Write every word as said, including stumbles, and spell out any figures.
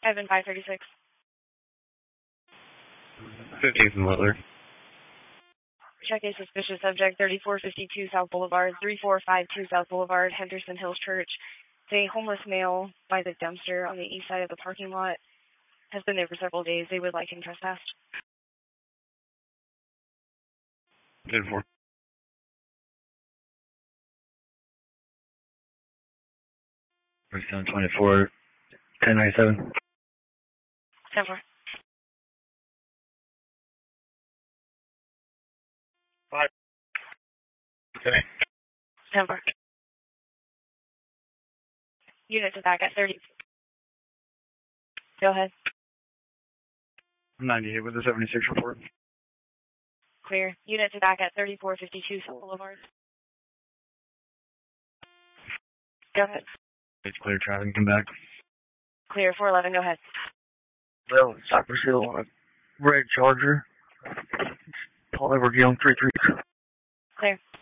Evan five thirty-six. fifteenth and Butler. Check a suspicious subject, thirty-four fifty-two South Boulevard, three four five two South Boulevard, Henderson Hills Church. It's a homeless male by the dumpster on the east side of the parking lot. Has been there for several days. They would like him trespassed. ten four. Breakdown twenty-four, ten ninety-seven. ten four. Five. Okay. ten four. Unit to back at thirty. Go ahead. ninety-eight with a seventy-six report. Clear. Unit to back at thirty-four fifty-two South Boulevard. Go ahead. It's clear traffic, come back. Clear. four eleven, go ahead. Well, Cypress Hill on a red Charger. Paul Edward Young, three three. Clear.